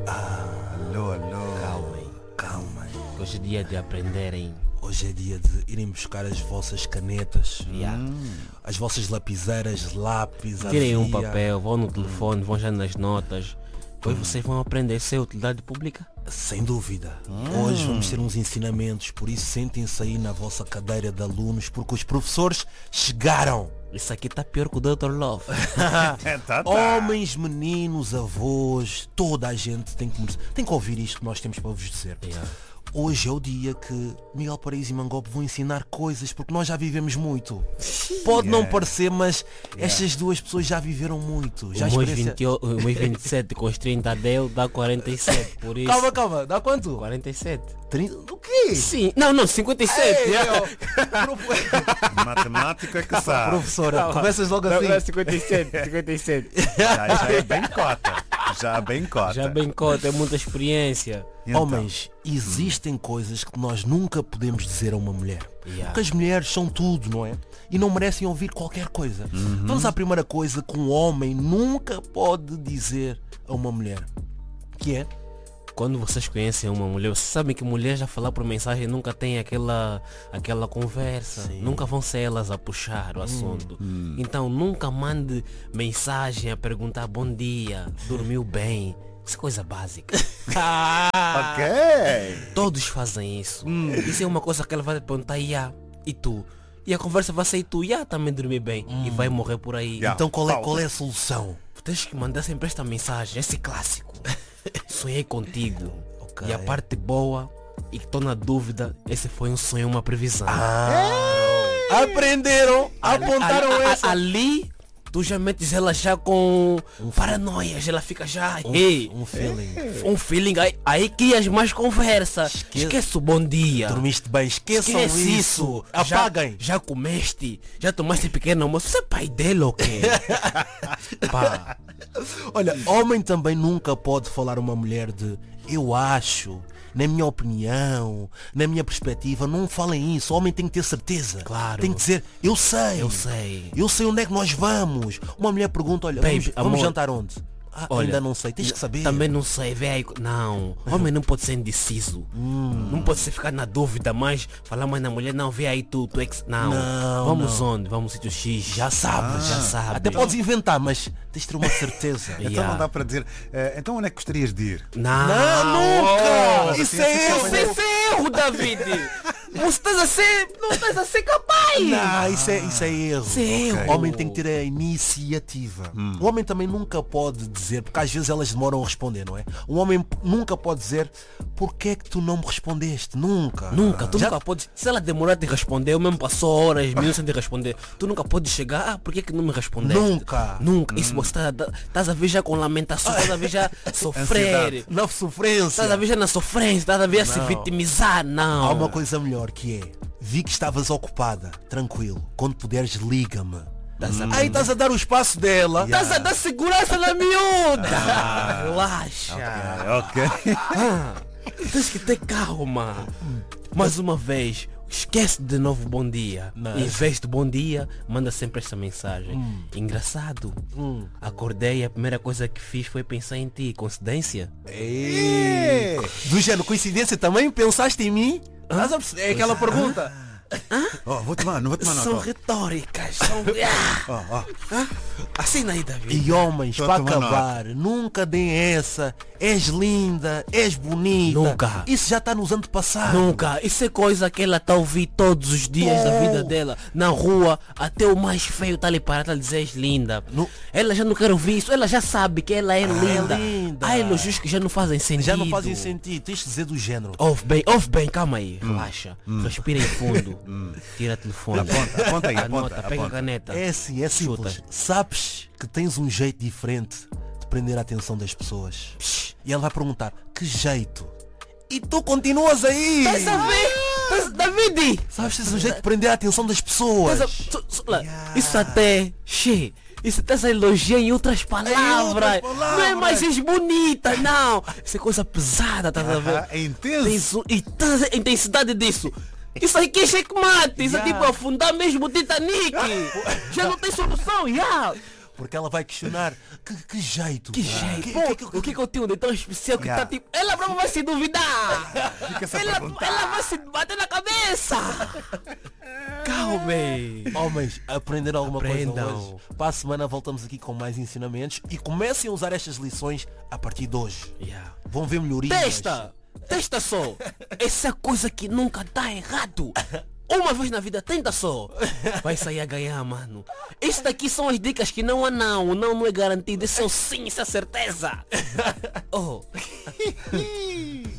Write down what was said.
Alô, alô. Calma. Hoje é dia de aprenderem. Hoje é dia de irem buscar as vossas canetas, as vossas lapiseiras, lápis, Tirem um avia. papel, vão no telefone, vão já nas notas. Depois vocês vão aprender se é utilidade pública. Sem dúvida. Hoje vamos ter uns ensinamentos, por isso sentem-se aí na vossa cadeira de alunos, porque os professores chegaram. Isso aqui tá pior que o Dr. Love. Tá. Homens, meninos, avós, toda a gente tem que ouvir isto que nós temos para vos dizer. Hoje é o dia que Miguel Paraíso e Mangope vão ensinar coisas, porque nós já vivemos muito. Pode não parecer, mas estas duas pessoas já viveram muito. Já O mês experiência... 27 com os 30 dele dá 47. Por isso. Calma, dá quanto? 47. 30? Do quê? Sim. Não, 57. Ei, Matemática é que sabe. Professora, começas logo assim. 57. Já é bem cota. Já bem cota, é muita experiência. Então, Homens, existem coisas que nós nunca podemos dizer a uma mulher. Porque as mulheres são tudo, não é? E não merecem ouvir qualquer coisa. Vamos à primeira coisa que um homem nunca pode dizer a uma mulher. Que é? Quando vocês conhecem uma mulher, vocês sabem que mulher já falar por mensagem nunca tem aquela conversa. Sim. Nunca vão ser elas a puxar o assunto. Então nunca mande mensagem a perguntar bom dia, dormiu bem. Isso é coisa básica. Ok. Todos fazem isso. Isso é uma coisa que ela vai te perguntar, e tu? E a conversa vai ser tu, também dormi bem. E vai morrer por aí. Yeah. Então qual é a solução? Tens que mandar sempre esta mensagem, esse clássico. Sonhei contigo. Ok. E a parte boa, e que estou na dúvida, esse foi um sonho, uma previsão. Aprenderam, apontaram essa. Ali, tu já metes ela já com paranoias, ela fica já... Um feeling. Um feeling, aí crias mais conversa. Esquece o bom dia. Dormiste bem, esqueçam Esquece isso. Apaguem. Já comeste, já tomaste pequeno almoço. Você é pai dele ou quê? Pá. Olha, homem também nunca pode falar a uma mulher de eu acho, na minha opinião, na minha perspectiva. Não falem isso. O homem tem que ter certeza. Claro. Tem que dizer eu sei. Eu sei onde é que nós vamos. Uma mulher pergunta, olha, Baby, vamos amor. jantar onde? Olha, ainda não sei, tens que saber. Também não sei, velho. Não, homem não pode ser indeciso. Não pode ser ficar na dúvida, mas falar mais na mulher, não, vê aí tu é que... Não, vamos onde? Vamos sítio X. Já sabes. Já sabe. Até podes inventar, mas tens de ter uma certeza. Então não dá para dizer. Então onde é que gostarias de ir? Não, nunca! Oh, Isso assim, é assim, erro! Isso é erro, David! Você estás a ser... Não estás a ser capaz! Não, isso é erro. Isso é erro. O homem tem que ter a iniciativa. O homem também nunca pode dizer, porque às vezes elas demoram a responder, não é? Um homem nunca pode dizer porque é que tu não me respondeste? Nunca. Tu nunca podes... Se ela demorar a te responder, eu mesmo passou horas, minutos sem te responder. Tu nunca podes chegar, por que não me respondeste? Nunca. Isso você estás a ver já com lamentação, estás a ver já sofrer. Na sofrência. Estás a ver já na sofrência, estás a ver a se vitimizar. Não. Há uma coisa melhor que é, vi que estavas ocupada, tranquilo, quando puderes liga-me. Aí estás a dar o espaço dela. Estás a dar segurança na miúda. Relaxa. Ok. Tens que ter calma. Mais uma vez, esquece de novo bom dia. Em vez de bom dia, manda sempre esta mensagem. Engraçado. Acordei, a primeira coisa que fiz foi pensar em ti. Coincidência? Do género, coincidência também? Pensaste em mim? Estás a perceber? É aquela pergunta. Vou tomar São nota. retóricas. Assim aí, David. E homens, Tô para tomando acabar, nunca deem essa. És linda, és bonita. Nunca. Isso já está nos antepassados. Nunca. Isso é coisa que ela está a ouvir todos os dias da vida dela. Na rua, até o mais feio está ali para ela dizer és linda. Ela já não quer ouvir isso. Ela já sabe que ela é linda. Há elogios que já não fazem sentido. Já não fazem sentido. Tens de dizer do género. Ouve bem, calma aí. Relaxa. Respira em fundo. Tira o telefone. Aponta aí, Anota, aponta. pega a caneta. É assim, é simples. Chuta. Sabes que tens um jeito diferente de prender a atenção das pessoas. E ela vai perguntar, que jeito? E tu continuas aí. Estás a ver? David! Sabes que tens um jeito de prender a atenção das pessoas. Isso até... Isso estás a elogiar em outras palavras. Não é mais és bonita, não. Isso é coisa pesada, estás a ver? É intenso. E tens a intensidade disso. Isso aí que é checkmate. Isso é tipo afundar mesmo o Titanic. Já não tem solução, Porque ela vai questionar que jeito. Que jeito? O que eu tenho de tão especial que Yeah. tá tipo. Ela própria vai se duvidar! Fica-se a ela perguntar. vai se bater na cabeça! Calma! Homens, aprenderam alguma coisa Aprendam. hoje. Para a semana voltamos aqui com mais ensinamentos e comecem a usar estas lições a partir de hoje. Yeah. Vão ver melhorias. Testa só! Essa coisa que nunca dá errado! Uma vez na vida, tenta só! Vai sair a ganhar, mano! Isso daqui são as dicas que não há não! Não é garantido, isso é o sim, isso é certeza! Oh!